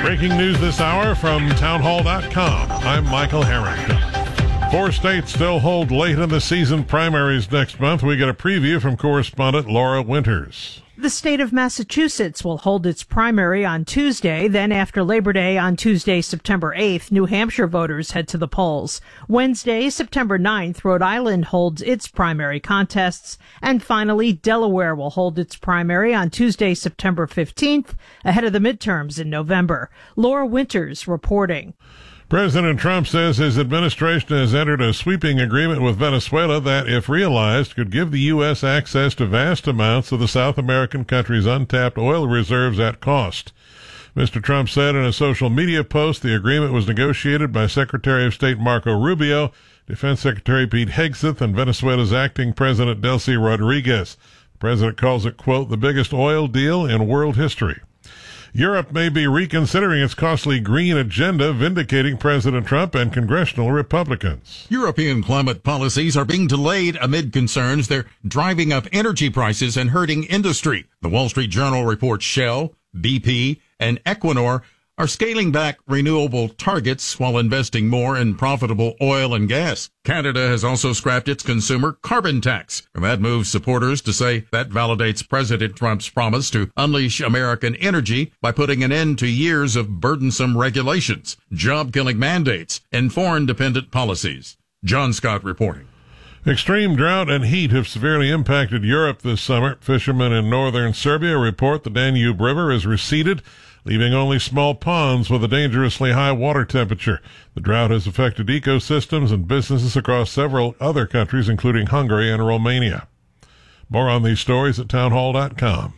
Breaking news this hour from townhall.com. I'm Michael Harrington. 4 states still hold late in the season primaries next month. We get a preview from correspondent Laura Winters. The state of Massachusetts will hold its primary on Tuesday. Then after Labor Day on Tuesday, September 8th, New Hampshire voters head to the polls. Wednesday, September 9th, Rhode Island holds its primary contests. And finally, Delaware will hold its primary on Tuesday, September 15th, ahead of the midterms in November. Laura Winters reporting. President Trump says his administration has entered a sweeping agreement with Venezuela that, if realized, could give the U.S. access to vast amounts of the South American country's untapped oil reserves at cost. Mr. Trump said in a social media post the agreement was negotiated by Secretary of State Marco Rubio, Defense Secretary Pete Hegseth, and Venezuela's acting President Delcy Rodriguez. The president calls it, quote, the biggest oil deal in world history. Europe may be reconsidering its costly green agenda, vindicating President Trump and congressional Republicans. European climate policies are being delayed amid concerns they're driving up energy prices and hurting industry. The Wall Street Journal reports Shell, BP, and Equinor are scaling back renewable targets while investing more in profitable oil and gas. Canada has also scrapped its consumer carbon tax. And that moves supporters to say that validates President Trump's promise to unleash American energy by putting an end to years of burdensome regulations, job-killing mandates, and foreign-dependent policies. John Scott reporting. Extreme drought and heat have severely impacted Europe this summer. Fishermen in northern Serbia report the Danube River has receded, leaving only small ponds with a dangerously high water temperature. The drought has affected ecosystems and businesses across several other countries, including Hungary and Romania. More on these stories at townhall.com.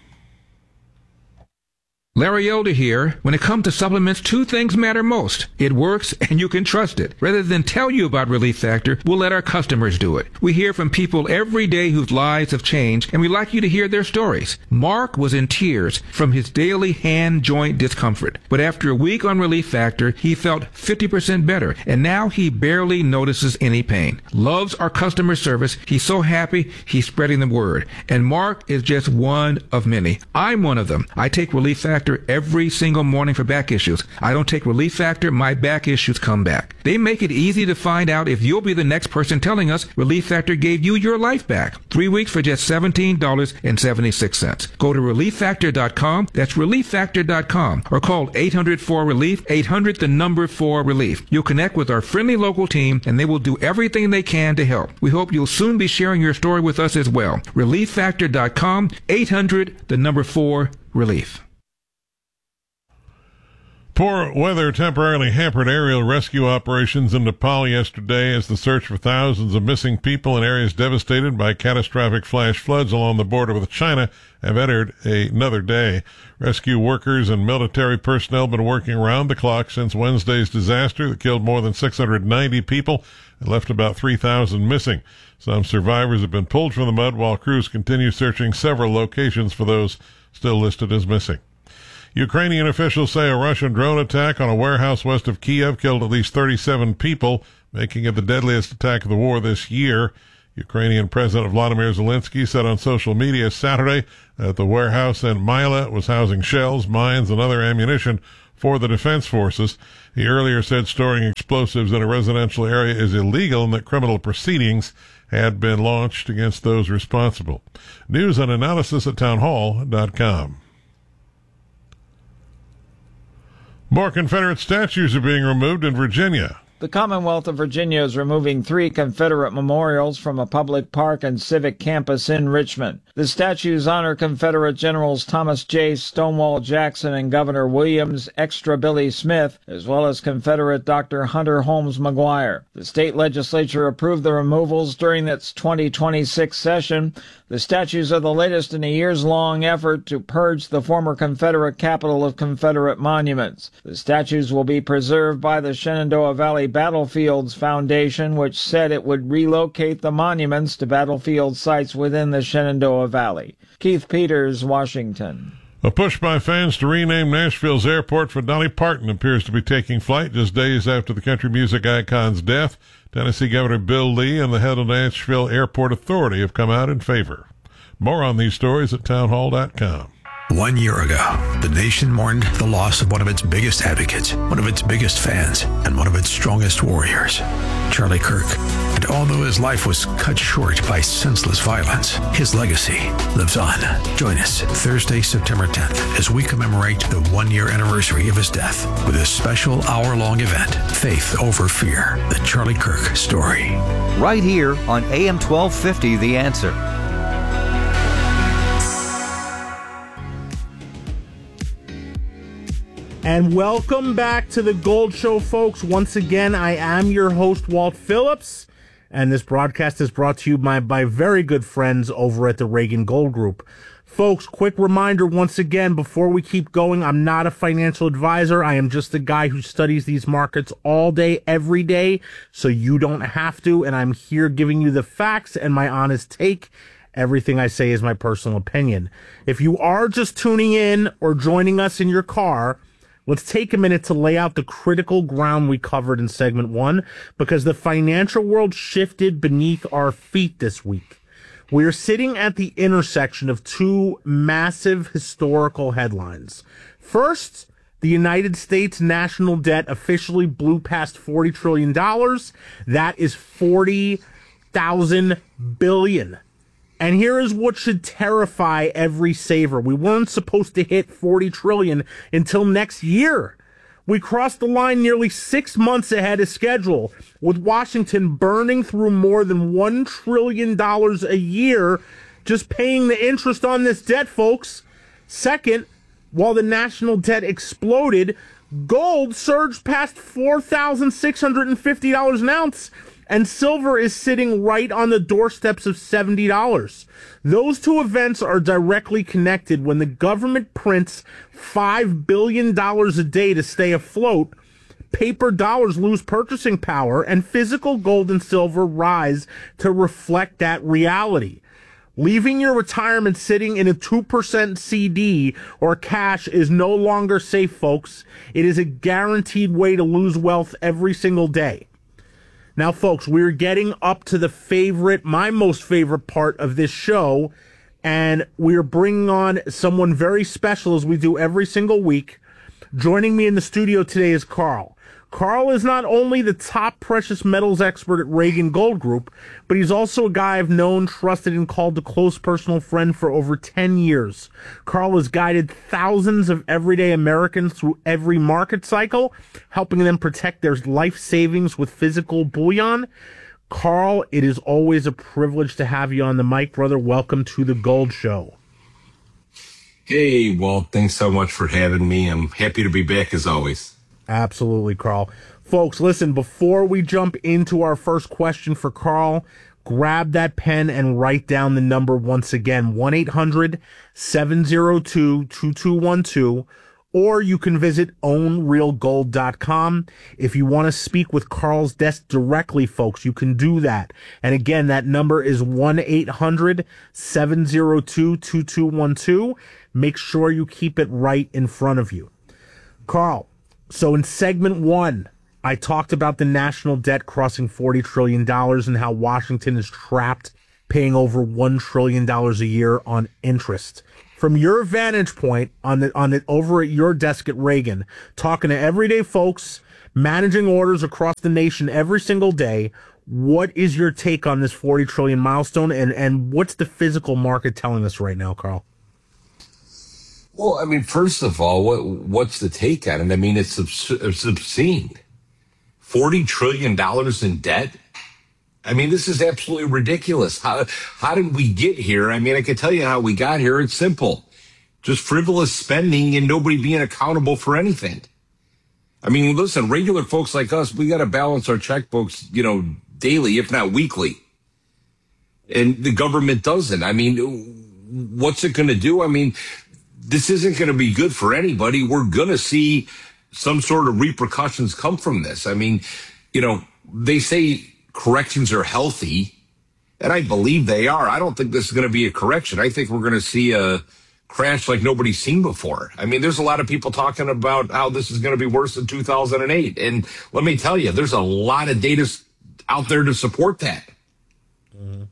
Larry Elder here. When it comes to supplements, 2 things matter most. It works and you can trust it. Rather than tell you about Relief Factor, we'll let our customers do it. We hear from people every day whose lives have changed, and we'd like you to hear their stories. Mark was in tears from his daily hand joint discomfort. But after a week on Relief Factor, he felt 50% better, and now he barely notices any pain. Loves our customer service. He's so happy, he's spreading the word. And Mark is just one of many. I'm one of them. I take Relief Factor every single morning for back issues. I don't take Relief Factor, my back issues come back. They make it easy to find out if you'll be the next person telling us Relief Factor gave you your life back. 3 weeks for just $17.76. Go to ReliefFactor.com. That's ReliefFactor.com. Or call 800-4RELIEF, 800-4RELIEF. You'll connect with our friendly local team, and they will do everything they can to help. We hope you'll soon be sharing your story with us as well. ReliefFactor.com, 800-4RELIEF. Poor weather temporarily hampered aerial rescue operations in Nepal yesterday as the search for thousands of missing people in areas devastated by catastrophic flash floods along the border with China have entered another day. Rescue workers and military personnel have been working around the clock since Wednesday's disaster that killed more than 690 people and left about 3,000 missing. Some survivors have been pulled from the mud while crews continue searching several locations for those still listed as missing. Ukrainian officials say a Russian drone attack on a warehouse west of Kiev killed at least 37 people, making it the deadliest attack of the war this year. Ukrainian President Vladimir Zelensky said on social media Saturday that the warehouse in Myla was housing shells, mines, and other ammunition for the defense forces. He earlier said storing explosives in a residential area is illegal and that criminal proceedings had been launched against those responsible. News and analysis at townhall.com. More Confederate statues are being removed in Virginia. The Commonwealth of Virginia is removing 3 Confederate memorials from a public park and civic campus in Richmond. The statues honor Confederate Generals Thomas J. Stonewall Jackson and Governor Williams Extra Billy Smith, as well as Confederate Dr. Hunter Holmes McGuire. The state legislature approved the removals during its 2026 session. The statues are the latest in a years-long effort to purge the former Confederate capital of Confederate monuments. The statues will be preserved by the Shenandoah Valley Battlefields Foundation, which said it would relocate the monuments to battlefield sites within the Shenandoah Valley. Keith Peters, Washington. A push by fans to rename Nashville's airport for Dolly Parton appears to be taking flight just days after the country music icon's death. Tennessee Governor Bill Lee and the head of Nashville Airport Authority have come out in favor. More on these stories at townhall.com. 1 year ago, the nation mourned the loss of one of its biggest advocates, one of its biggest fans, and one of its strongest warriors, Charlie Kirk. And although his life was cut short by senseless violence, his legacy lives on. Join us Thursday, September 10th, as we commemorate the 1 year anniversary of his death with a special hour-long event, Faith Over Fear, the Charlie Kirk story. Right here on AM 1250, The Answer. And welcome back to the Gold Show, folks. Once again, I am your host, Walt Phillips, and this broadcast is brought to you by my very good friends over at the Reagan Gold Group. Folks, quick reminder once again, before we keep going, I'm not a financial advisor. I am just the guy who studies these markets all day, every day, so you don't have to, and I'm here giving you the facts and my honest take. Everything I say is my personal opinion. If you are just tuning in or joining us in your car, let's take a minute to lay out the critical ground we covered in segment 1, because the financial world shifted beneath our feet this week. We are sitting at the intersection of two massive historical headlines. First, the United States national debt officially blew past $40 trillion. That is 40,000 billion. And here is what should terrify every saver. We weren't supposed to hit 40 trillion until next year. We crossed the line nearly 6 months ahead of schedule, with Washington burning through more than $1 trillion a year just paying the interest on this debt, folks. Second, while the national debt exploded, gold surged past $4,650 an ounce, and silver is sitting right on the doorsteps of $70. Those two events are directly connected. When the government prints $5 billion a day to stay afloat, paper dollars lose purchasing power, and physical gold and silver rise to reflect that reality. Leaving your retirement sitting in a 2% CD or cash is no longer safe, folks. It is a guaranteed way to lose wealth every single day. Now, folks, we're getting up to my most favorite part of this show, and we're bringing on someone very special, as we do every single week. Joining me in the studio today is Carl. Carl is not only the top precious metals expert at Reagan Gold Group, but he's also a guy I've known, trusted, and called a close personal friend for over 10 years. Carl has guided thousands of everyday Americans through every market cycle, helping them protect their life savings with physical bullion. Carl, it is always a privilege to have you on the mic, brother. Welcome to the Gold Show. Hey, Walt, thanks so much for having me. I'm happy to be back as always. Absolutely, Carl. Folks, listen, before we jump into our first question for Carl, grab that pen and write down the number once again, 1-800-702-2212, or you can visit ownrealgold.com. If you want to speak with Carl's desk directly, folks, you can do that. And again, that number is 1-800-702-2212. Make sure you keep it right in front of you. Carl, so in segment 1, I talked about the national debt crossing $40 trillion and how Washington is trapped paying over $1 trillion a year on interest. From your vantage point on it over at your desk at Reagan, talking to everyday folks, managing orders across the nation every single day, what is your take on this 40 trillion milestone, and what's the physical market telling us right now, Carl? Well, I mean, first of all, what's the take on it? I mean, it's obscene. $40 trillion in debt? I mean, this is absolutely ridiculous. How did we get here? I mean, I can tell you how we got here. It's simple. Just frivolous spending and nobody being accountable for anything. I mean, listen, regular folks like us, we got to balance our checkbooks, daily, if not weekly. And the government doesn't. I mean, what's it going to do? I mean, this isn't going to be good for anybody. We're going to see some sort of repercussions come from this. I mean, they say corrections are healthy, and I believe they are. I don't think this is going to be a correction. I think we're going to see a crash like nobody's seen before. I mean, there's a lot of people talking about how this is going to be worse than 2008. And let me tell you, there's a lot of data out there to support that.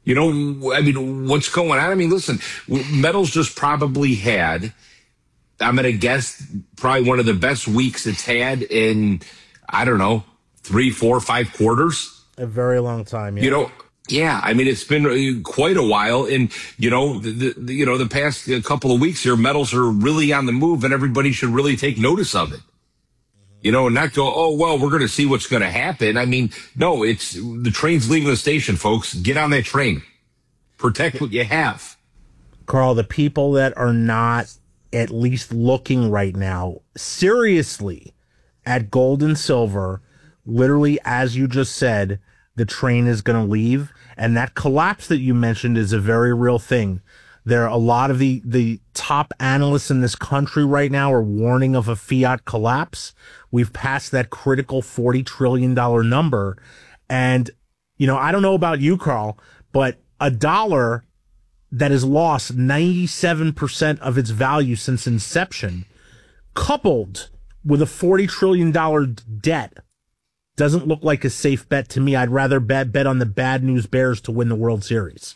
You know, I mean, what's going on? I mean, listen, metals just probably had, I'm going to guess, probably one of the best weeks it's had in, I don't know, 3, 4, 5 quarters. A very long time. Yeah. You know, yeah, I mean, it's been quite a while. And, you know, the past couple of weeks here, metals are really on the move and everybody should really take notice of it. You know, and not go, oh, well, we're going to see what's going to happen. I mean, no, it's the train's leaving the station, folks. Get on that train. Protect what you have. Carl, the people that are not at least looking right now seriously at gold and silver, literally, as you just said, the train is going to leave. And that collapse that you mentioned is a very real thing. There are a lot of the top analysts in this country right now are warning of a fiat collapse. We've passed that critical $40 trillion number. And, you know, I don't know about you, Carl, but a dollar that has lost 97% of its value since inception, coupled with a $40 trillion debt, doesn't look like a safe bet to me. I'd rather bet on the bad news Bears to win the World Series.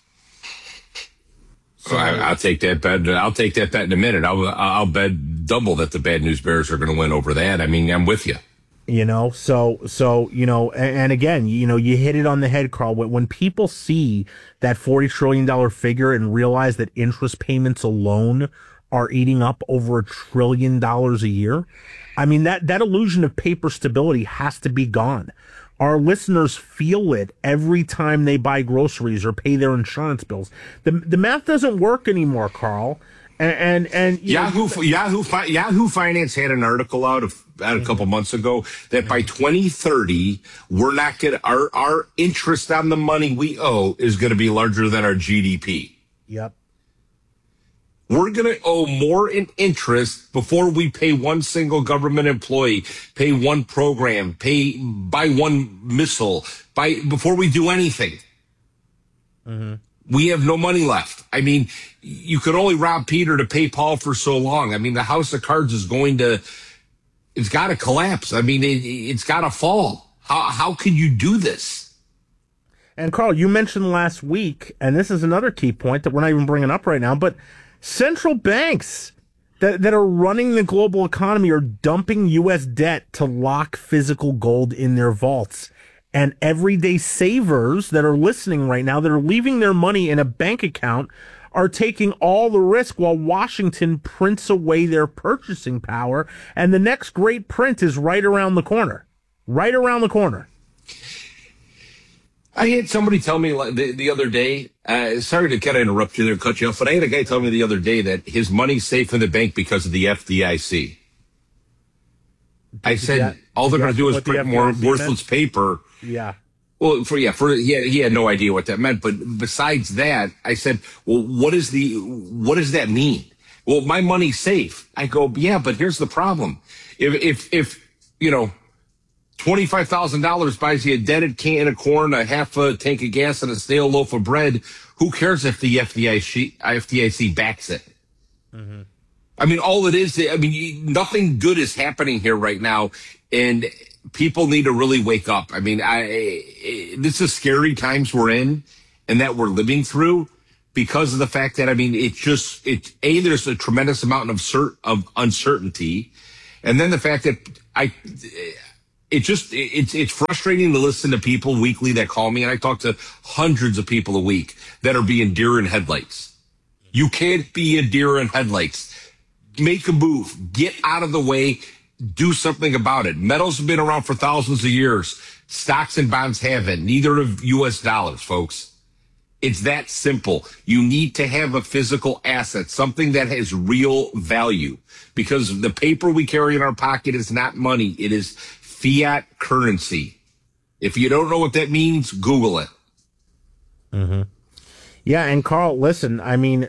So I'll take that bet. I'll take that bet in a minute. I'll bet double that the Bad News Bears are going to win over that. I mean, I'm with you. You know, so you know, and again, you know, you hit it on the head, Carl. When people see that $40 trillion figure and realize that interest payments alone are eating up over $1 trillion a year, I mean, that illusion of paper stability has to be gone. Our listeners feel it every time they buy groceries or pay their insurance bills. The math doesn't work anymore, Carl. And Yahoo Finance had an article out a couple months ago that by 2030 we're not going our interest on the money we owe is going to be larger than our GDP. Yep. We're going to owe more in interest before we pay one single government employee, pay one program, buy one missile, before we do anything. Mm-hmm. We have no money left. I mean, you could only rob Peter to pay Paul for so long. I mean, the house of cards is it's got to collapse. I mean, it's got to fall. How can you do this? And Carl, you mentioned last week, and this is another key point that we're not even bringing up right now, but central banks that are running the global economy are dumping U.S. debt to lock physical gold in their vaults. And everyday savers that are listening right now, that are leaving their money in a bank account, are taking all the risk while Washington prints away their purchasing power. And the next great print is right around the corner. Right around the corner. I had somebody tell me the other day, sorry to kind of interrupt you there, cut you off, but I had a guy tell me the other day that his money's safe in the bank because of the FDIC. I said, all they're going to do is print more worthless paper. Yeah. Well, he had no idea what that meant. But besides that, I said, well, what does that mean? Well, my money's safe. I go, yeah, but here's the problem. If you know, $25,000 buys you a dented can of corn, a half a tank of gas, and a stale loaf of bread, who cares if the FDIC backs it? Mm-hmm. I mean, all it is, I mean, nothing good is happening here right now, and people need to really wake up. I mean, this is scary times we're in and that we're living through because of the fact that, I mean, there's a tremendous amount of uncertainty. And then the fact that it's frustrating to listen to people weekly that call me, and I talk to hundreds of people a week that are being deer in headlights. You can't be a deer in headlights. Make a move. Get out of the way. Do something about it. Metals have been around for thousands of years. Stocks and bonds haven't. Neither have U.S. dollars, folks. It's that simple. You need to have a physical asset, something that has real value, because the paper we carry in our pocket is not money. It is fiat currency. If you don't know what that means, Google it. Mm-hmm. Yeah, and Carl, listen, I mean,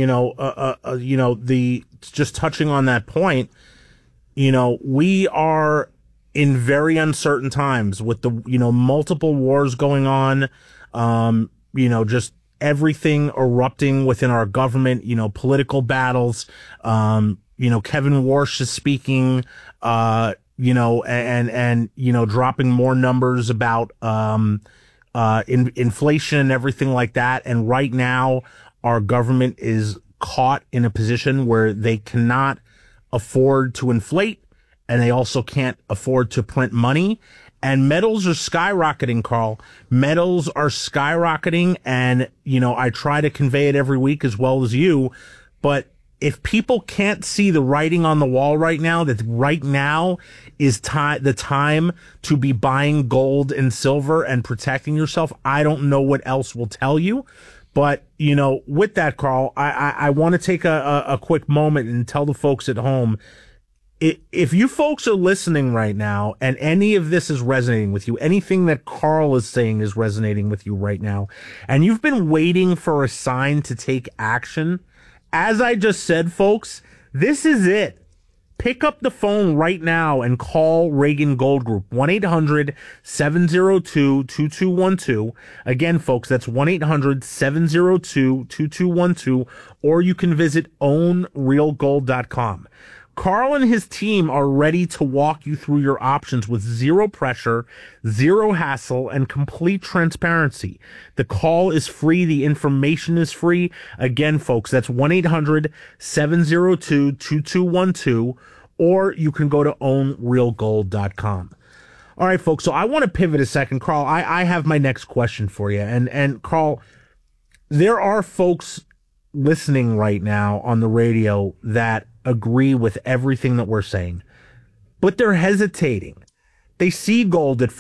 just touching on that point, you know, we are in very uncertain times with the, multiple wars going on, just everything erupting within our government, political battles. Kevin Warsh is speaking, dropping more numbers about, inflation and everything like that. And right now, our government is caught in a position where they cannot afford to inflate, and they also can't afford to print money. And metals are skyrocketing, Carl. Metals are skyrocketing, and, I try to convey it every week as well as you, but if people can't see the writing on the wall right now, that right now is the time to be buying gold and silver and protecting yourself, I don't know what else will tell you. But, with that, Carl, I want to take a quick moment and tell the folks at home, if you folks are listening right now and any of this is resonating with you, anything that Carl is saying is resonating with you right now, and you've been waiting for a sign to take action, as I just said, folks, this is it. Pick up the phone right now and call Reagan Gold Group, 1-800-702-2212. Again, folks, that's 1-800-702-2212, or you can visit ownrealgold.com. Carl and his team are ready to walk you through your options with zero pressure, zero hassle, and complete transparency. The call is free. The information is free. Again, folks, that's 1-800-702-2212, or you can go to ownrealgold.com. All right, folks, so I want to pivot a second. Carl, I have my next question for you. And Carl, there are folks listening right now on the radio that agree with everything that we're saying, but they're hesitating. They see gold at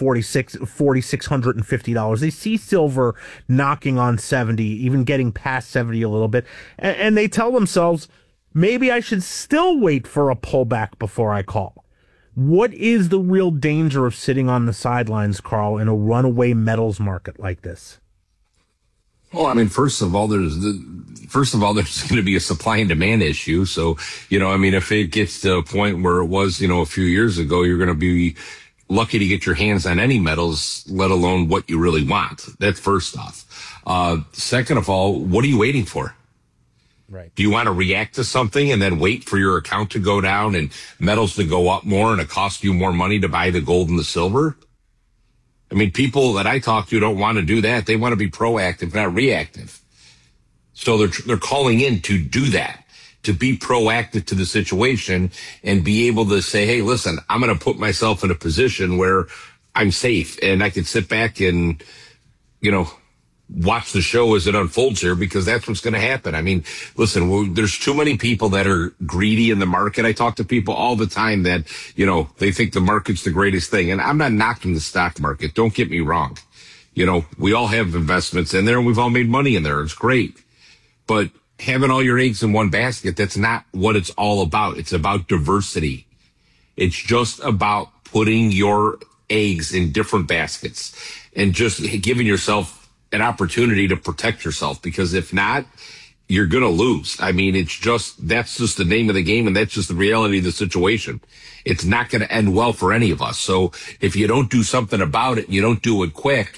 $4,650. They see silver knocking on 70, even getting past 70 a little bit, and they tell themselves, maybe I should still wait for a pullback before I call. What is the real danger of sitting on the sidelines, Carl, in a runaway metals market like this? Well, I mean, first of all, there's going to be a supply and demand issue. So, if it gets to a point where it was, a few years ago, you're going to be lucky to get your hands on any metals, let alone what you really want. That's first off. Second of all, what are you waiting for? Right. Do you want to react to something and then wait for your account to go down and metals to go up more and it costs you more money to buy the gold and the silver? I mean, people that I talk to don't want to do that. They want to be proactive, not reactive. So they're calling in to do that, to be proactive to the situation and be able to say, hey, listen, I'm going to put myself in a position where I'm safe and I can sit back and, watch the show as it unfolds here, because that's what's going to happen. I mean, listen, there's too many people that are greedy in the market. I talk to people all the time that, they think the market's the greatest thing. And I'm not knocking the stock market. Don't get me wrong. We all have investments in there and we've all made money in there. It's great. But having all your eggs in one basket, that's not what it's all about. It's about diversity. It's just about putting your eggs in different baskets and just giving yourself an opportunity to protect yourself, because if not, you're going to lose. I mean, that's just the name of the game, and that's just the reality of the situation. It's not going to end well for any of us. So if you don't do something about it, and you don't do it quick,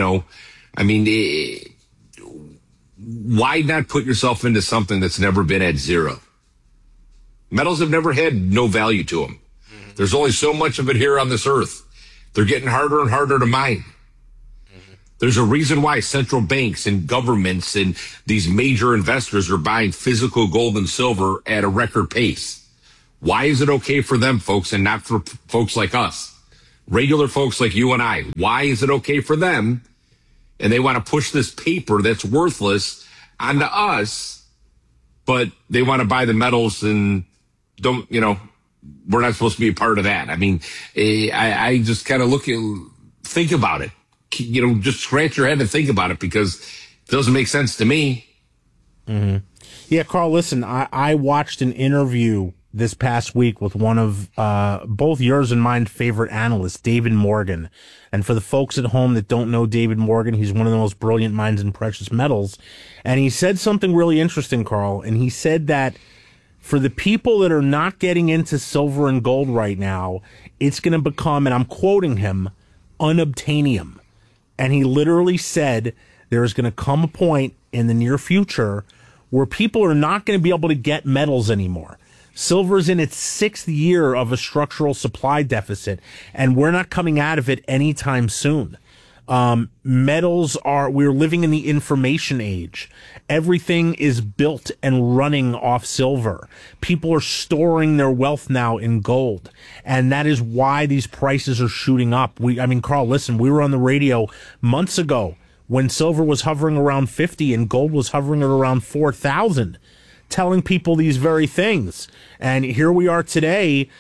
why not put yourself into something that's never been at zero? Metals have never had no value to them. Mm-hmm. There's only so much of it here on this earth. They're getting harder and harder to mine. There's a reason why central banks and governments and these major investors are buying physical gold and silver at a record pace. Why is it okay for them, folks, and not for folks like us? Regular folks like you and I. Why is it okay for them? And they want to push this paper that's worthless onto us, but they want to buy the metals and we're not supposed to be a part of that. I mean, I just kind of think about it. Just scratch your head and think about it, because it doesn't make sense to me. Mm-hmm. Yeah, Carl, listen, I watched an interview this past week with one of both yours and mine favorite analysts, David Morgan. And for the folks at home that don't know David Morgan, he's one of the most brilliant minds in precious metals. And he said something really interesting, Carl. And he said that for the people that are not getting into silver and gold right now, it's going to become, and I'm quoting him, unobtainium. And he literally said there is going to come a point in the near future where people are not going to be able to get metals anymore. Silver's in its 6th year of a structural supply deficit, and we're not coming out of it anytime soon. We're living in the information age. Everything is built and running off silver. People are storing their wealth now in gold. And that is why these prices are shooting up. Carl, listen, we were on the radio months ago when silver was hovering around 50 and gold was hovering at around 4,000, telling people these very things. And here we are today,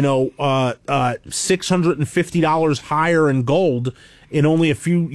$650 higher in gold in only a few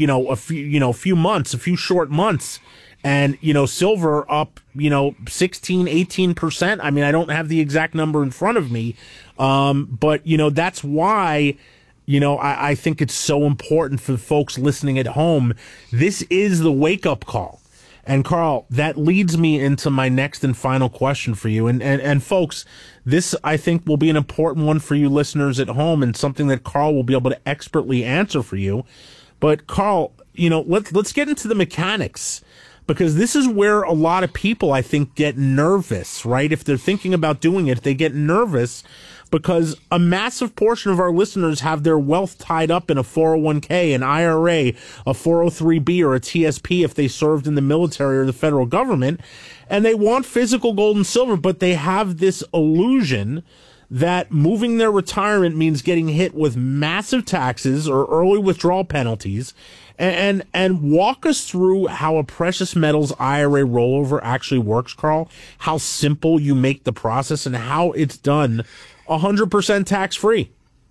short months. And, silver up, 16, 18%. I don't have the exact number in front of me. But that's why, I think it's so important for folks listening at home. This is the wake-up call. And Carl, that leads me into my next and final question for you. And folks, this I think will be an important one for you listeners at home and something that Carl will be able to expertly answer for you. But Carl, let's get into the mechanics, because this is where a lot of people, I think, get nervous, right? If they're thinking about doing it, they get nervous because a massive portion of our listeners have their wealth tied up in a 401k, an IRA, a 403b, or a TSP if they served in the military or the federal government, and they want physical gold and silver, but they have this illusion that moving their retirement means getting hit with massive taxes or early withdrawal penalties. And walk us through how a precious metals IRA rollover actually works, Carl, how simple you make the process and how it's done 100% tax-free.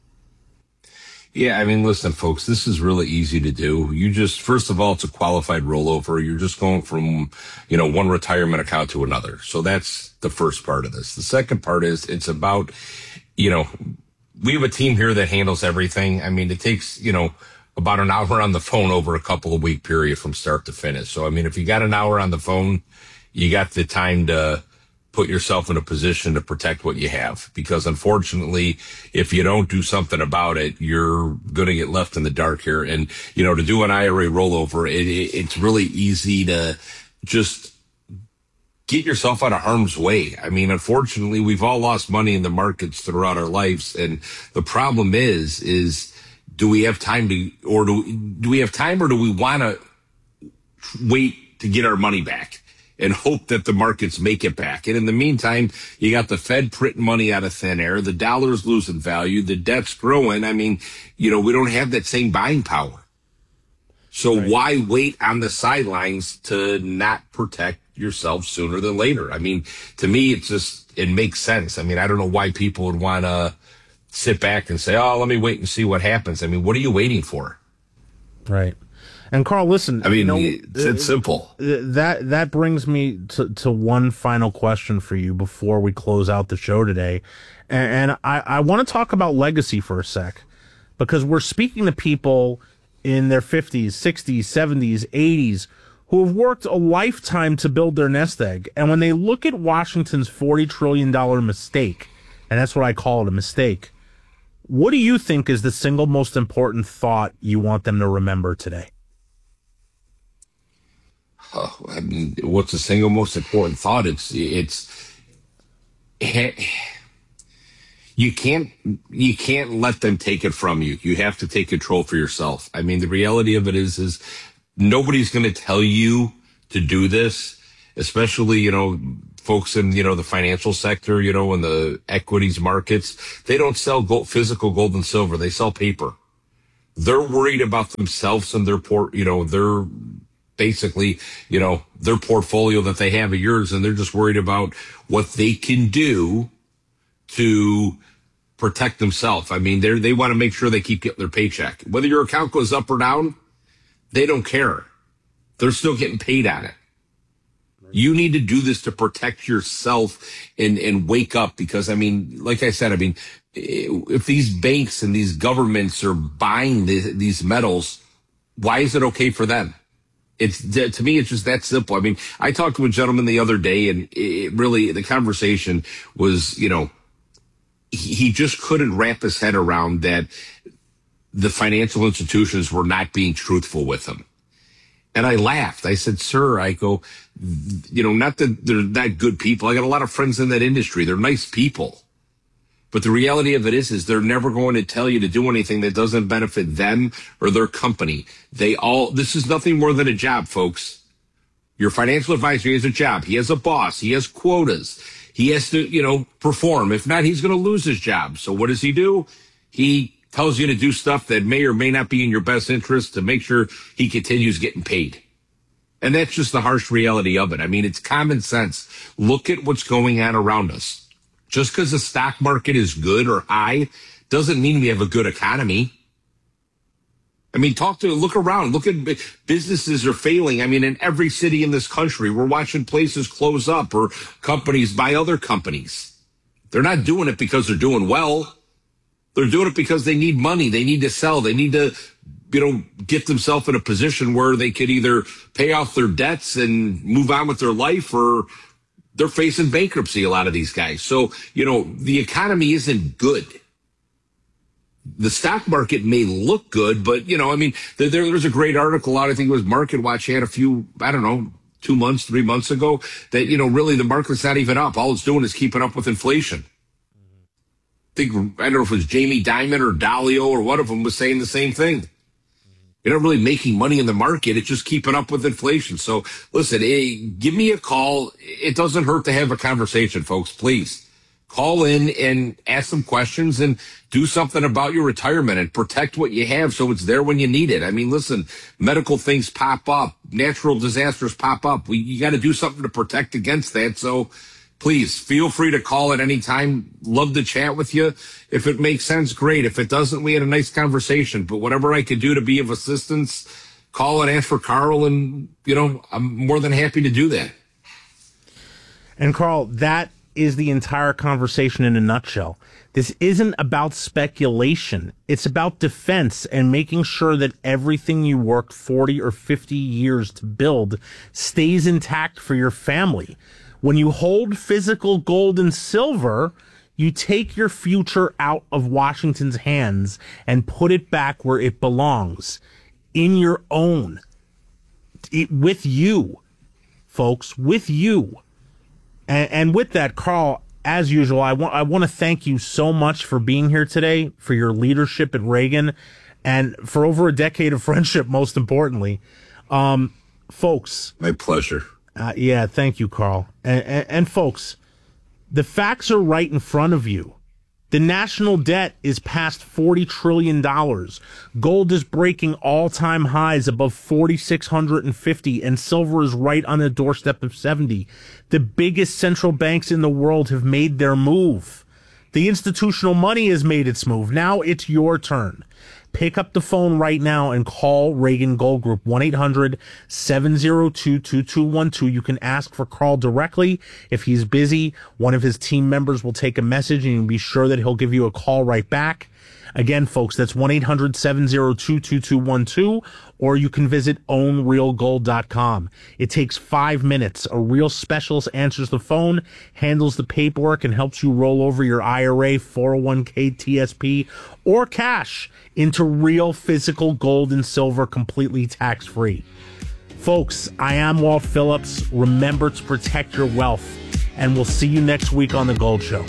Yeah, listen, folks, this is really easy to do. First of all, it's a qualified rollover. You're just going from, one retirement account to another. So that's the first part of this. The second part is it's about, we have a team here that handles everything. It takes, about an hour on the phone over a couple of week period from start to finish. So, if you got an hour on the phone, you got the time to put yourself in a position to protect what you have. Because unfortunately, if you don't do something about it, you're going to get left in the dark here. And, to do an IRA rollover, it's really easy to just get yourself out of harm's way. Unfortunately, we've all lost money in the markets throughout our lives. And the problem is do we have time or do we want to wait to get our money back and hope that the markets make it back? And in the meantime, you got the Fed printing money out of thin air. The dollar's losing value. The debt's growing. We don't have that same buying power. So Why wait on the sidelines to not protect yourself sooner than later? To me, it makes sense. I don't know why people would want to sit back and say, oh, let me wait and see what happens. What are you waiting for? Right. And Carl, listen, it's simple. That brings me to one final question for you before we close out the show today. And I want to talk about legacy for a sec, because we're speaking to people in their 50s, 60s, 70s, 80s who have worked a lifetime to build their nest egg. And when they look at Washington's $40 trillion mistake, and that's what I call it, a mistake, what do you think is the single most important thought you want them to remember today? What's the single most important thought? You can't let them take it from you. You have to take control for yourself. The reality of it is nobody's going to tell you to do this, especially, folks in, the financial sector, in the equities markets. They don't sell physical gold and silver. They sell paper. They're worried about themselves and their basically, their portfolio that they have of yours, and they're just worried about what they can do to protect themselves. They want to make sure they keep getting their paycheck. Whether your account goes up or down, they don't care. They're still getting paid on it. You need to do this to protect yourself and wake up, because, like I said, if these banks and these governments are buying these metals, why is it okay for them? To me, it's just that simple. I talked to a gentleman the other day, and the conversation was, he just couldn't wrap his head around that the financial institutions were not being truthful with him. And I laughed. I said, sir, not that they're not good people. I got a lot of friends in that industry. They're nice people. But the reality of it is they're never going to tell you to do anything that doesn't benefit them or their company. This is nothing more than a job, folks. Your financial advisor has a job. He has a boss. He has quotas. He has to, perform. If not, he's going to lose his job. So what does he do? He tells you to do stuff that may or may not be in your best interest to make sure he continues getting paid. And that's just the harsh reality of it. I mean, it's common sense. Look at what's going on around us. Just because the stock market is good or high doesn't mean we have a good economy. I mean, look around. Look at businesses are failing. I mean, in every city in this country, we're watching places close up or companies buy other companies. They're not doing it because they're doing well. They're doing it because they need money. They need to sell. They need to, get themselves in a position where they could either pay off their debts and move on with their life, or they're facing bankruptcy, a lot of these guys. So, the economy isn't good. The stock market may look good, but, there's a great article out, I think it was Market Watch had a few, 2 months, 3 months ago, that, really the market's not even up. All it's doing is keeping up with inflation. I don't know if it was Jamie Dimon or Dalio or one of them was saying the same thing. You're not really making money in the market. It's just keeping up with inflation. So listen, give me a call. It doesn't hurt to have a conversation, folks. Please call in and ask some questions and do something about your retirement and protect what you have so it's there when you need it. I mean, listen, medical things pop up, natural disasters pop up. You got to do something to protect against that. So please feel free to call at any time. Love to chat with you. If it makes sense, great. If it doesn't, we had a nice conversation. But whatever I could do to be of assistance, call and ask for Carl. And, I'm more than happy to do that. And Carl, that is the entire conversation in a nutshell. This isn't about speculation. It's about defense and making sure that everything you worked 40 or 50 years to build stays intact for your family. When you hold physical gold and silver, you take your future out of Washington's hands and put it back where it belongs, in your own, with you, folks, with you. And with that, Carl, as usual, I want to thank you so much for being here today, for your leadership at Reagan, and for over a decade of friendship, most importantly. Folks. My pleasure. Yeah, thank you, Carl. And folks, the facts are right in front of you. The national debt is past $40 trillion. Gold is breaking all-time highs above 4,650, and silver is right on the doorstep of 70. The biggest central banks in the world have made their move. The institutional money has made its move. Now it's your turn. Pick up the phone right now and call Reagan Gold Group, 1-800-702-2212. You can ask for Carl directly. If he's busy, one of his team members will take a message and you'll be sure that he'll give you a call right back. Again, folks, that's 1-800-702-2212, or you can visit ownrealgold.com. It takes 5 minutes. A real specialist answers the phone, handles the paperwork, and helps you roll over your IRA, 401k, TSP, or cash into real physical gold and silver completely tax-free. Folks, I am Walt Phillips. Remember to protect your wealth, and we'll see you next week on The Gold Show.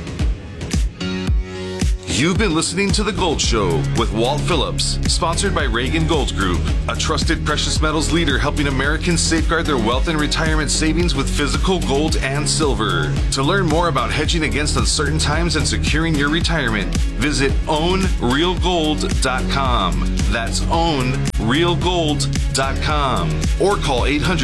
You've been listening to The Gold Show with Walt Phillips, sponsored by Reagan Gold Group, a trusted precious metals leader helping Americans safeguard their wealth and retirement savings with physical gold and silver. To learn more about hedging against uncertain times and securing your retirement, visit ownrealgold.com. That's ownrealgold.com. Or call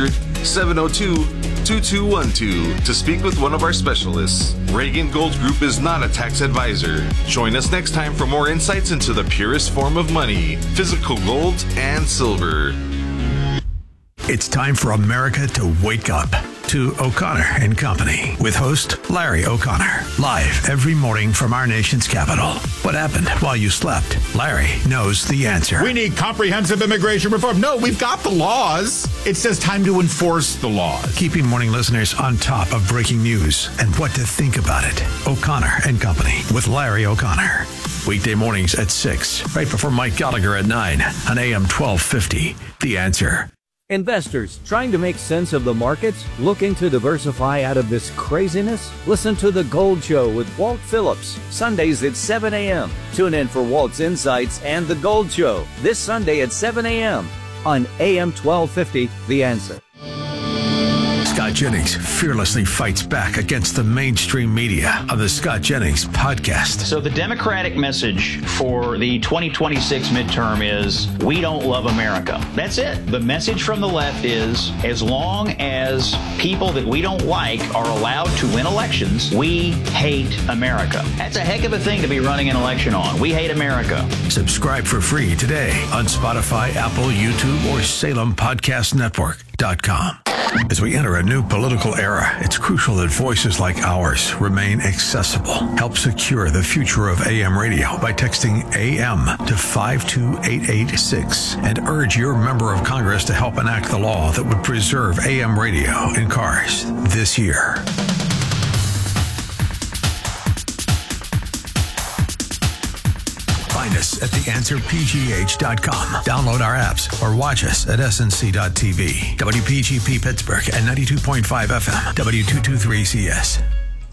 800-702-2212 to speak with one of our specialists. Reagan Gold Group is not a tax advisor. Join us next time for more insights into the purest form of money, physical gold and silver. It's time for America to wake up to O'Connor and Company with host Larry O'Connor, live every morning from our nation's capital. What happened while you slept? Larry knows the answer. We need comprehensive immigration reform. No, we've got the laws. It's just time to enforce the laws. Keeping morning listeners on top of breaking news and what to think about it. O'Connor and Company with Larry O'Connor. Weekday mornings at 6, right before Mike Gallagher at 9 on AM 1250. The Answer. Investors trying to make sense of the markets, looking to diversify out of this craziness? Listen to The Gold Show with Walt Phillips, Sundays at 7 a.m. Tune in for Walt's insights and The Gold Show this Sunday at 7 a.m. on AM 1250, The Answer. Scott Jennings fearlessly fights back against the mainstream media on the Scott Jennings podcast. So the Democratic message for the 2026 midterm is, we don't love America. That's it. The message from the left is, as long as people that we don't like are allowed to win elections, we hate America. That's a heck of a thing to be running an election on. We hate America. Subscribe for free today on Spotify, Apple, YouTube, or SalemPodcastNetwork.com. As we enter a new political era, it's crucial that voices like ours remain accessible. Help secure the future of AM radio by texting AM to 52886 and urge your member of Congress to help enact the law that would preserve AM radio in cars this year. Find us at theanswerpgh.com. Download our apps or watch us at snc.tv. WPGP Pittsburgh at 92.5 FM. W223CS.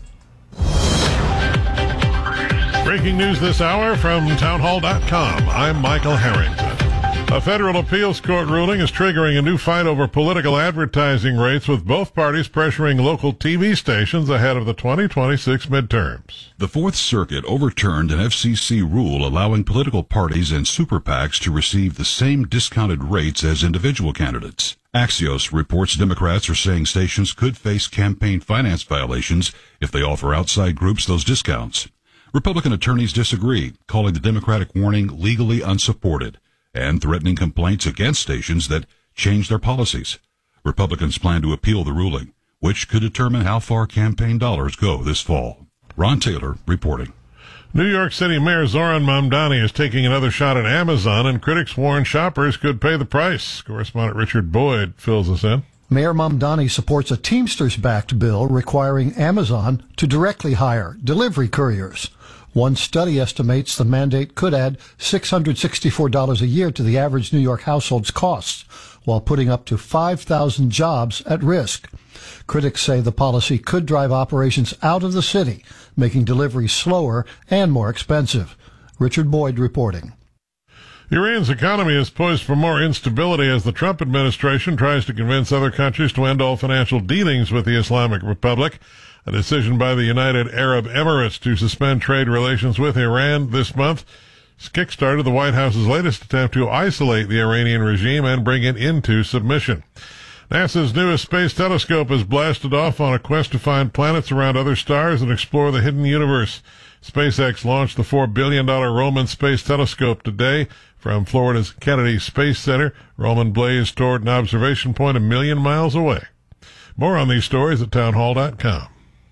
Breaking news this hour from townhall.com. I'm Michael Harrington. A federal appeals court ruling is triggering a new fight over political advertising rates, with both parties pressuring local TV stations ahead of the 2026 midterms. The Fourth Circuit overturned an FCC rule allowing political parties and super PACs to receive the same discounted rates as individual candidates. Axios reports Democrats are saying stations could face campaign finance violations if they offer outside groups those discounts. Republican attorneys disagree, calling the Democratic warning legally unsupported and threatening complaints against stations that change their policies. Republicans plan to appeal the ruling, which could determine how far campaign dollars go this fall. Ron Taylor reporting. New York City Mayor Zoran Mamdani is taking another shot at Amazon, and critics warn shoppers could pay the price. Correspondent Richard Boyd fills us in. Mayor Mamdani supports a Teamsters-backed bill requiring Amazon to directly hire delivery couriers. One study estimates the mandate could add $664 a year to the average New York household's costs, while putting up to 5,000 jobs at risk. Critics say the policy could drive operations out of the city, making deliveries slower and more expensive. Richard Boyd reporting. Iran's economy is poised for more instability as the Trump administration tries to convince other countries to end all financial dealings with the Islamic Republic. A decision by the United Arab Emirates to suspend trade relations with Iran this month kickstarted the White House's latest attempt to isolate the Iranian regime and bring it into submission. NASA's newest space telescope has blasted off on a quest to find planets around other stars and explore the hidden universe. SpaceX launched the $4 billion Roman Space Telescope today from Florida's Kennedy Space Center. Roman blazed toward an observation point 1 million miles away. More on these stories at townhall.com.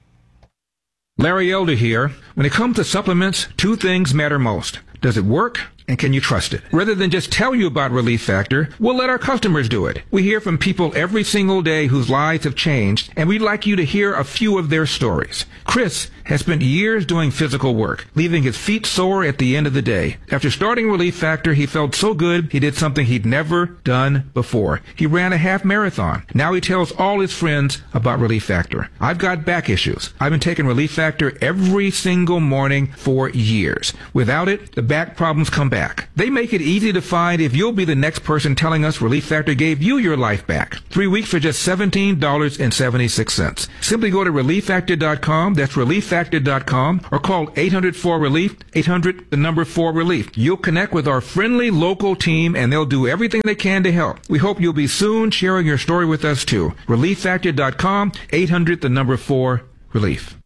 Larry Elder here. When it comes to supplements, two things matter most. Does it work? And can you trust it? Rather than just tell you about Relief Factor, we'll let our customers do it. We hear from people every single day whose lives have changed, and we'd like you to hear a few of their stories. Chris has spent years doing physical work, leaving his feet sore at the end of the day. After starting Relief Factor, he felt so good he did something he'd never done before. He ran a half marathon. Now he tells all his friends about Relief Factor. I've got back issues. I've been taking Relief Factor every single morning for years. Without it, the back problems come back. They make it easy to find if you'll be the next person telling us Relief Factor gave you your life back. 3 weeks for just $17.76. Simply go to ReliefFactor.com. That's ReliefFactor.com, or call 800-4RELIEF, 800-4RELIEF. You'll connect with our friendly local team, and they'll do everything they can to help. We hope you'll be soon sharing your story with us too. ReliefFactor.com, 800-4RELIEF.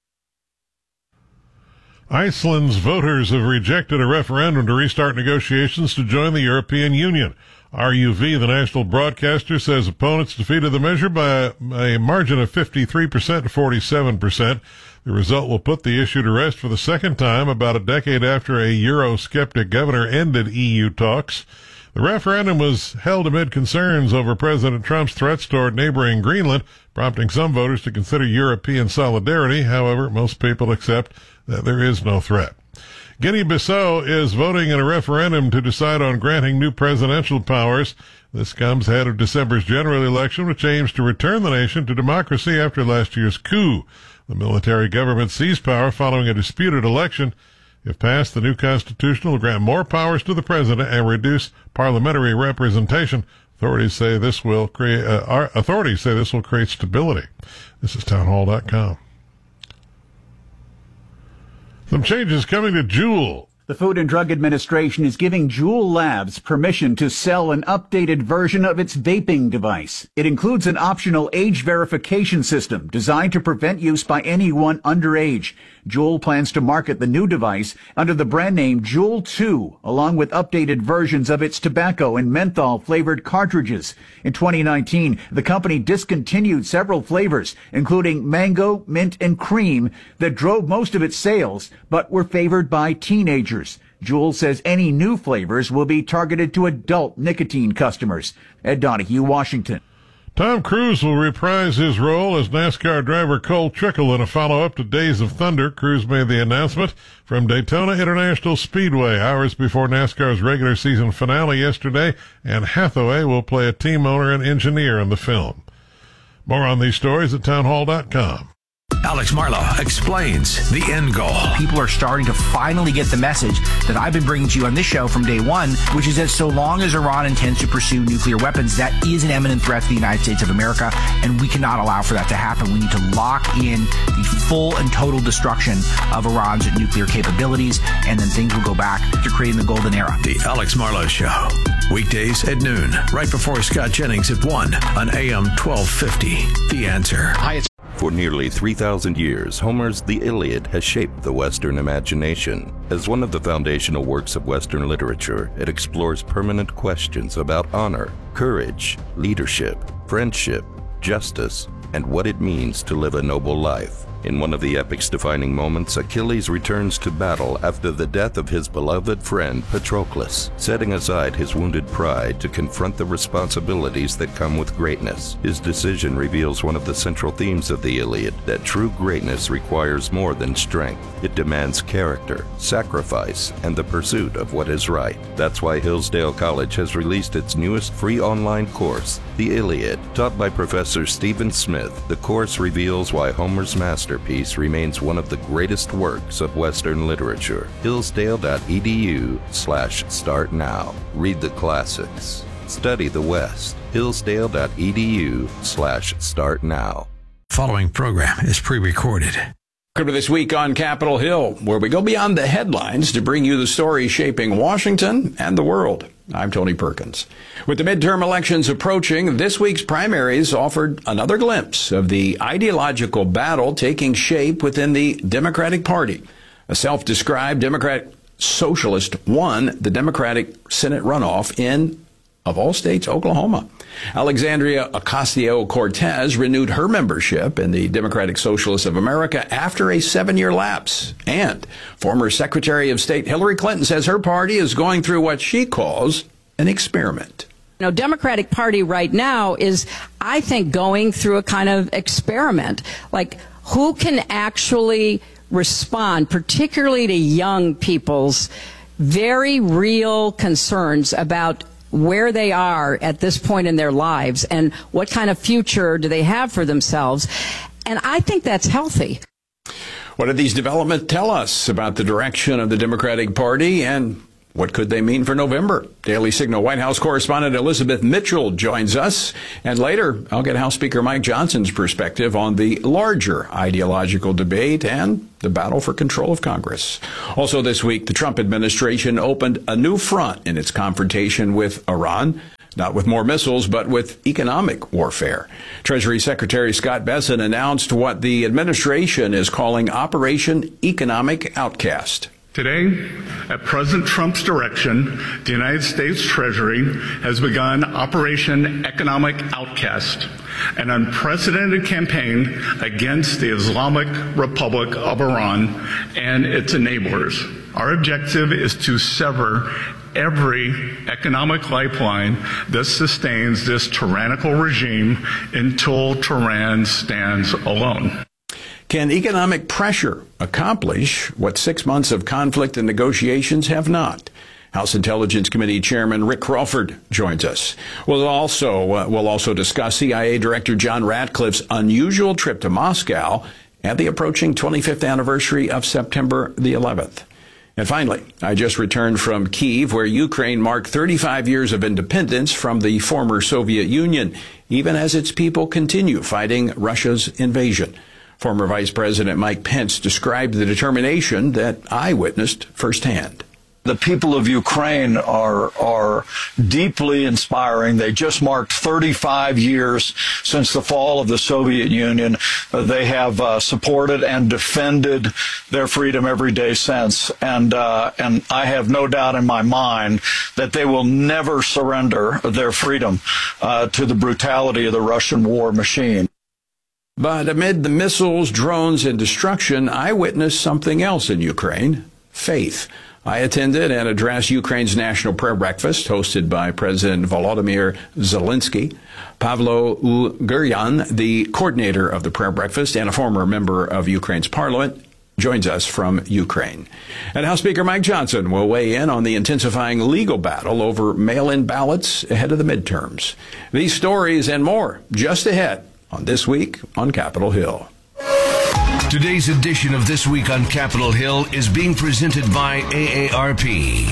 Iceland's voters have rejected a referendum to restart negotiations to join the European Union. RUV, the national broadcaster, says opponents defeated the measure by a margin of 53% to 47%. The result will put the issue to rest for the second time about a decade after a Eurosceptic governor ended EU talks. The referendum was held amid concerns over President Trump's threats toward neighboring Greenland, prompting some voters to consider European solidarity. However, most people accept that there is no threat. Guinea-Bissau is voting in a referendum to decide on granting new presidential powers. This comes ahead of December's general election, which aims to return the nation to democracy after last year's coup. The military government seized power following a disputed election. If passed, the new constitution will grant more powers to the president and reduce parliamentary representation. Authorities say this will create stability. This is townhall.com. Some changes coming to Juul. The Food and Drug Administration is giving Juul Labs permission to sell an updated version of its vaping device. It includes an optional age verification system designed to prevent use by anyone underage. Juul plans to market the new device under the brand name Juul 2, along with updated versions of its tobacco and menthol-flavored cartridges. In 2019, the company discontinued several flavors, including mango, mint, and cream, that drove most of its sales, but were favored by teenagers. Juul says any new flavors will be targeted to adult nicotine customers. Ed Donahue, Washington. Tom Cruise will reprise his role as NASCAR driver Cole Trickle in a follow-up to Days of Thunder. Cruise made the announcement from Daytona International Speedway hours before NASCAR's regular season finale yesterday, and Hathaway will play a team owner and engineer in the film. More on these stories at townhall.com. Alex Marlow explains the end goal. People are starting to finally get the message that I've been bringing to you on this show from day one, which is that so long as Iran intends to pursue nuclear weapons, that is an imminent threat to the United States of America, and we cannot allow for that to happen. We need to lock in the full and total destruction of Iran's nuclear capabilities, and then things will go back to creating the golden era. The Alex Marlow Show. Weekdays at noon, right before Scott Jennings at 1 on AM 1250. The Answer. For nearly 3,000 years, Homer's The Iliad has shaped the Western imagination. As one of the foundational works of Western literature, it explores permanent questions about honor, courage, leadership, friendship, justice, and what it means to live a noble life. In one of the epic's defining moments, Achilles returns to battle after the death of his beloved friend Patroclus, setting aside his wounded pride to confront the responsibilities that come with greatness. His decision reveals one of the central themes of the Iliad, that true greatness requires more than strength. It demands character, sacrifice, and the pursuit of what is right. That's why Hillsdale College has released its newest free online course, The Iliad. Taught by Professor Stephen Smith, the course reveals why Homer's masterpiece remains one of the greatest works of Western literature. Hillsdale.edu/start now. Read the classics. Study the West. Hillsdale.edu/start now. Following program is pre-recorded. Welcome to This Week on Capitol Hill, where we go beyond the headlines to bring you the stories shaping Washington and the world. I'm Tony Perkins. With the midterm elections approaching, this week's primaries offered another glimpse of the ideological battle taking shape within the Democratic Party. A self-described Democrat socialist won the Democratic Senate runoff in, of all states, Oklahoma. Alexandria Ocasio-Cortez renewed her membership in the Democratic Socialists of America after a 7-year lapse. And former Secretary of State Hillary Clinton says her party is going through what she calls an experiment. You know, Democratic Party right now is, I think, going through a kind of experiment. Like, who can actually respond, particularly to young people's very real concerns about where they are at this point in their lives and what kind of future do they have for themselves. And I think that's healthy. What did these developments tell us about the direction of the Democratic Party, and what could they mean for November? Daily Signal White House correspondent Elizabeth Mitchell joins us. And later, I'll get House Speaker Mike Johnson's perspective on the larger ideological debate and the battle for control of Congress. Also this week, the Trump administration opened a new front in its confrontation with Iran. Not with more missiles, but with economic warfare. Treasury Secretary Scott Bessent announced what the administration is calling Operation Economic Outcast. Today, at President Trump's direction, the United States Treasury has begun Operation Economic Outcast, an unprecedented campaign against the Islamic Republic of Iran and its enablers. Our objective is to sever every economic lifeline that sustains this tyrannical regime until Tehran stands alone. Can economic pressure accomplish what 6 months of conflict and negotiations have not? House Intelligence Committee Chairman Rick Crawford joins us. We'll also discuss CIA Director John Ratcliffe's unusual trip to Moscow and the approaching 25th anniversary of September the 11th. And finally, I just returned from Kyiv, where Ukraine marked 35 years of independence from the former Soviet Union, even as its people continue fighting Russia's invasion. Former Vice President Mike Pence described the determination that I witnessed firsthand. The people of Ukraine are deeply inspiring. They just marked 35 years since the fall of the Soviet Union. They have supported and defended their freedom every day since. And I have no doubt in my mind that they will never surrender their freedom to the brutality of the Russian war machine. But amid the missiles, drones, and destruction, I witnessed something else in Ukraine: faith. I attended and addressed Ukraine's National Prayer Breakfast, hosted by President Volodymyr Zelensky. Pavlo Uguryan, the coordinator of the prayer breakfast and a former member of Ukraine's parliament, joins us from Ukraine. And House Speaker Mike Johnson will weigh in on the intensifying legal battle over mail-in ballots ahead of the midterms. These stories and more just ahead on This Week on Capitol Hill. Today's edition of This Week on Capitol Hill is being presented by AARP.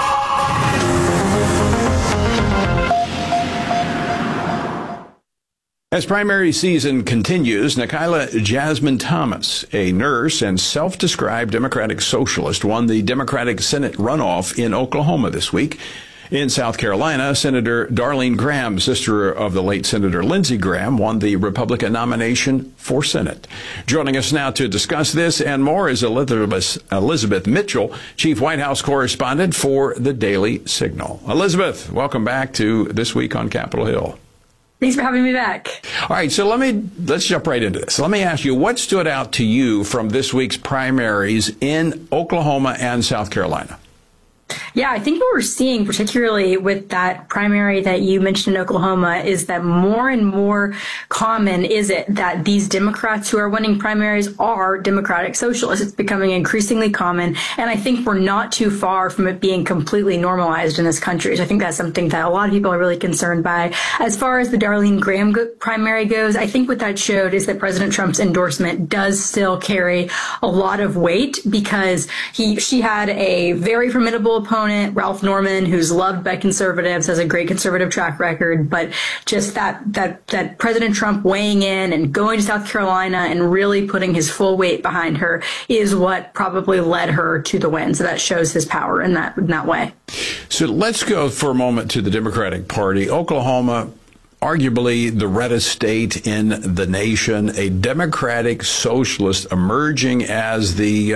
As primary season continues, Nikayla Jasmine Thomas, a nurse and self-described Democratic socialist, won the Democratic Senate runoff in Oklahoma this week. In South Carolina, Senator Darlene Graham, sister of the late Senator Lindsey Graham, won the Republican nomination for Senate. Joining us now to discuss this and more is Elizabeth Mitchell, Chief White House Correspondent for the Daily Signal. Elizabeth, welcome back to This Week on Capitol Hill. Thanks for having me back. All right, so let's jump right into this. Let me ask you, what stood out to you from this week's primaries in Oklahoma and South Carolina? Yeah, I think what we're seeing, particularly with that primary that you mentioned in Oklahoma, is that more and more common is it that these Democrats who are winning primaries are Democratic socialists. It's becoming increasingly common, and I think we're not too far from it being completely normalized in this country. So I think that's something that a lot of people are really concerned by. As far as the Darlene Graham primary goes, I think what that showed is that President Trump's endorsement does still carry a lot of weight, because she had a very formidable opponent, Ralph Norman, who's loved by conservatives, has a great conservative track record, but just that President Trump weighing in and going to South Carolina and really putting his full weight behind her is what probably led her to the win. So that shows his power in that way. So let's go for a moment to the Democratic Party. Oklahoma, arguably the reddest state in the nation, a Democratic socialist emerging as the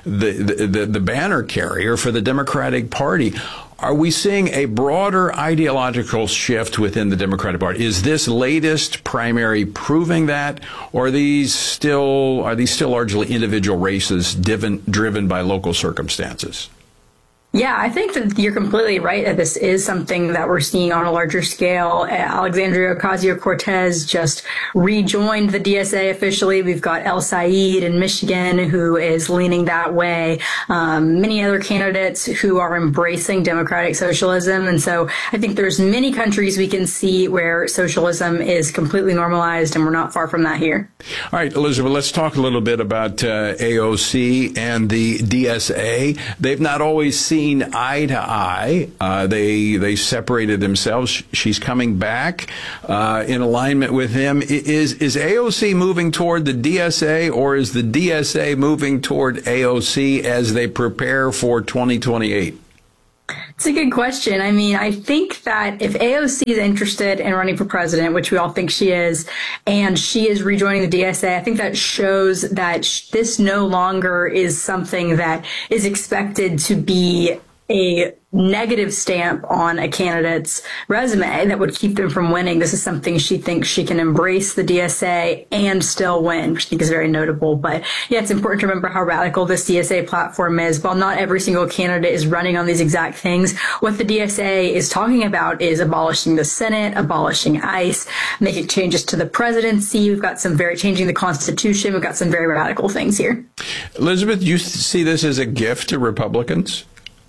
banner carrier for the Democratic Party. Are we seeing a broader ideological shift within the Democratic Party? Is this latest primary proving that, or are these still largely individual races driven by local circumstances? Yeah, I think that you're completely right that this is something that we're seeing on a larger scale. Alexandria Ocasio-Cortez just rejoined the DSA officially. We've got El Said in Michigan, who is leaning that way. Many other candidates who are embracing democratic socialism. And so I think there's many countries we can see where socialism is completely normalized, and we're not far from that here. All right, Elizabeth, let's talk a little bit about AOC and the DSA. They've not always seen eye to eye. They separated themselves. She's coming back in alignment with him. Is AOC moving toward the DSA, or is the DSA moving toward AOC as they prepare for 2028? It's a good question. I mean, I think that if AOC is interested in running for president, which we all think she is, and she is rejoining the DSA, I think that shows that this no longer is something that is expected to be a negative stamp on a candidate's resume that would keep them from winning. This is something she thinks she can embrace the DSA and still win, which I think is very notable. But yeah, it's important to remember how radical this DSA platform is. While not every single candidate is running on these exact things, what the DSA is talking about is abolishing the Senate, abolishing ICE, making changes to the presidency. We've got changing the Constitution. We've got some very radical things here. Elizabeth, you see this as a gift to Republicans?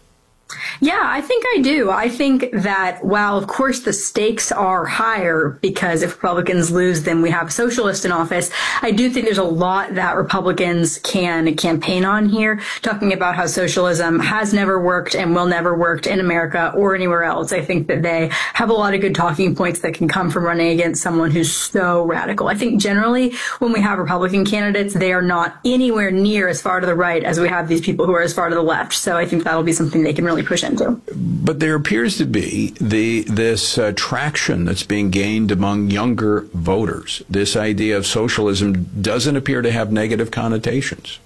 Yeah, I think I do. I think that while, of course, the stakes are higher because if Republicans lose, then we have a socialist in office, I do think there's a lot that Republicans can campaign on here, talking about how socialism has never worked and will never work in America or anywhere else. I think that they have a lot of good talking points that can come from running against someone who's so radical. I think generally when we have Republican candidates, they are not anywhere near as far to the right as we have these people who are as far to the left. So I think that'll be something they can really push into. But there appears to be this traction that's being gained among younger voters. This idea of socialism doesn't appear to have negative connotations.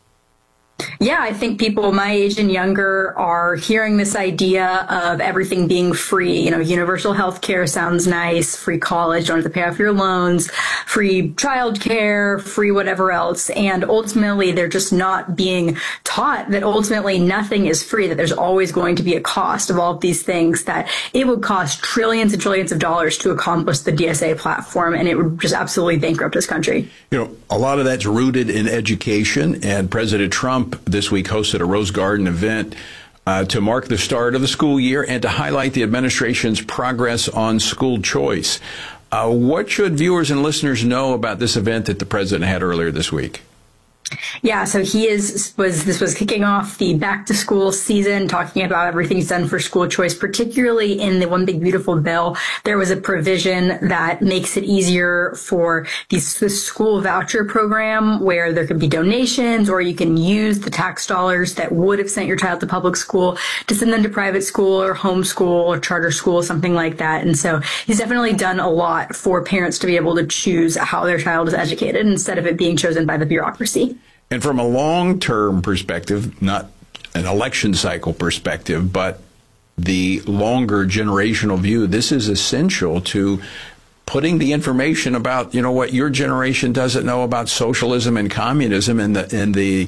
Yeah, I think people my age and younger are hearing this idea of everything being free. Universal health care sounds nice, free college, don't have to pay off your loans, free childcare, free whatever else. And ultimately, they're just not being taught that ultimately nothing is free, that there's always going to be a cost of all of these things, that it would cost trillions and trillions of dollars to accomplish the DSA platform, and it would just absolutely bankrupt this country. A lot of that's rooted in education, and President Trump this week hosted a Rose Garden event to mark the start of the school year and to highlight the administration's progress on school choice. What should viewers and listeners know about this event that the president had earlier this week? Yeah, so this was kicking off the back to school season, talking about everything he's done for school choice, particularly in the One Big Beautiful Bill. There was a provision that makes it easier for the school voucher program where there could be donations, or you can use the tax dollars that would have sent your child to public school to send them to private school or homeschool or charter school, something like that. And so he's definitely done a lot for parents to be able to choose how their child is educated instead of it being chosen by the bureaucracy. And from a long-term perspective, not an election cycle perspective, but the longer generational view, this is essential to putting the information about, what your generation doesn't know about socialism and communism and the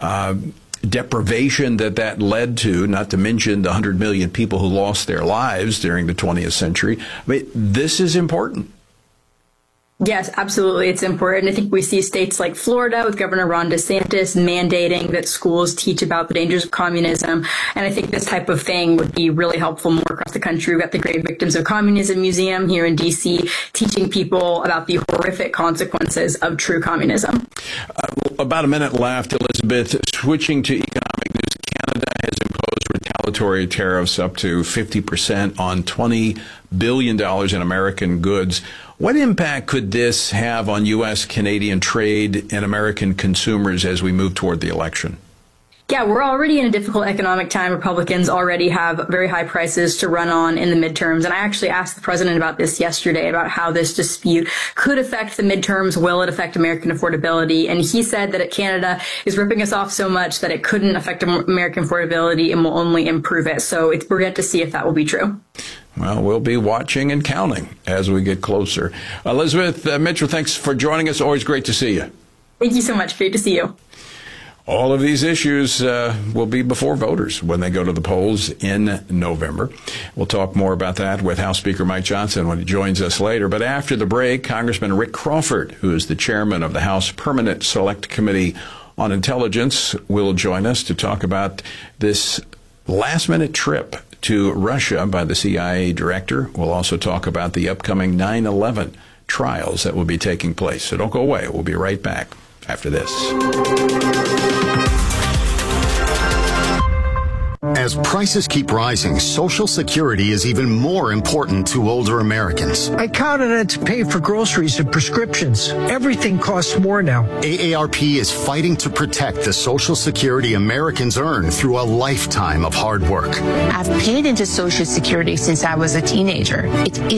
deprivation that led to, not to mention the 100 million people who lost their lives during the 20th century. This is important. Yes, absolutely. It's important. I think we see states like Florida with Governor Ron DeSantis mandating that schools teach about the dangers of communism. And I think this type of thing would be really helpful more across the country. We've got the Great Victims of Communism Museum here in D.C. teaching people about the horrific consequences of true communism. About a minute left, Elizabeth. Switching to economic news, Canada has imposed retaliatory tariffs up to 50% on $20 billion in American goods. What impact could this have on U.S.-Canadian trade and American consumers as we move toward the election? Yeah, we're already in a difficult economic time. Republicans already have very high prices to run on in the midterms. And I actually asked the president about this yesterday, about how this dispute could affect the midterms. Will it affect American affordability? And he said that Canada is ripping us off so much that it couldn't affect American affordability and will only improve it. So we're going to see if that will be true. Well, we'll be watching and counting as we get closer. Elizabeth Mitchell, thanks for joining us. Always great to see you. Thank you so much. Great to see you. All of these issues will be before voters when they go to the polls in November. We'll talk more about that with House Speaker Mike Johnson when he joins us later. But after the break, Congressman Rick Crawford, who is the chairman of the House Permanent Select Committee on Intelligence, will join us to talk about this last-minute trip to Russia by the CIA director. We'll also talk about the upcoming 9/11 trials that will be taking place. So don't go away. We'll be right back after this. As prices keep rising, Social Security is even more important to older Americans. I count on it to pay for groceries and prescriptions. Everything costs more now. AARP is fighting to protect the Social Security Americans earn through a lifetime of hard work. I've paid into Social Security since I was a teenager. It